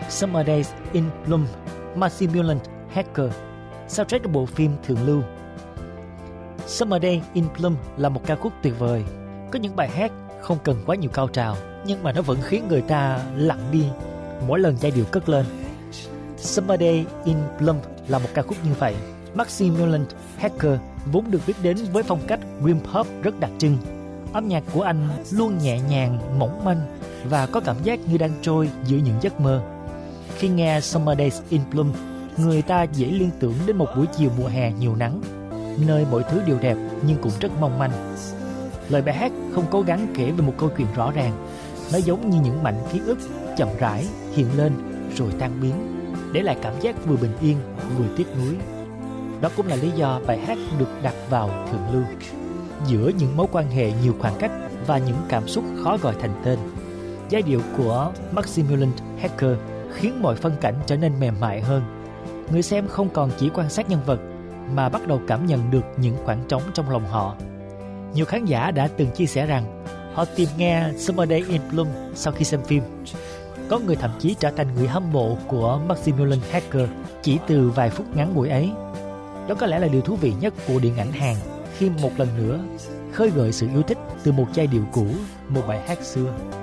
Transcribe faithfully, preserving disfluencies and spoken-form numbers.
Summer Days in Bloom, Maximilian Harker, soundtrack của bộ phim Thượng Lưu. Summer Day in Bloom là một ca khúc tuyệt vời. Có những bài hát không cần quá nhiều cao trào, nhưng mà nó vẫn khiến người ta lặng đi mỗi lần giai điệu cất lên. Summer Day in Bloom là một ca khúc như vậy. Maximilian Harker vốn được biết đến với phong cách dream pop rất đặc trưng. Âm nhạc của anh luôn nhẹ nhàng, mỏng manh và có cảm giác như đang trôi giữa những giấc mơ. Khi nghe Summer Days in Bloom, người ta dễ liên tưởng đến một buổi chiều mùa hè nhiều nắng, nơi mọi thứ đều đẹp nhưng cũng rất mong manh. Lời bài hát không cố gắng kể về một câu chuyện rõ ràng. Nó giống như những mảnh ký ức chậm rãi hiện lên rồi tan biến, để lại cảm giác vừa bình yên vừa tiếc nuối. Đó cũng là lý do bài hát được đặt vào thượng lưu, giữa những mối quan hệ nhiều khoảng cách và những cảm xúc khó gọi thành tên. Giai điệu của Maximilian Harker khiến mọi phân cảnh trở nên mềm mại hơn. Người xem không còn chỉ quan sát nhân vật mà bắt đầu cảm nhận được những khoảng trống trong lòng họ. Nhiều khán giả đã từng chia sẻ rằng họ tìm nghe Summer Day in Bloom sau khi xem phim. Có người thậm chí trở thành người hâm mộ của Maximilian Harker chỉ từ vài phút ngắn buổi ấy. Đó có lẽ là điều thú vị nhất của điện ảnh Hàn, khi một lần nữa khơi gợi sự yêu thích từ một giai điệu cũ, một bài hát xưa.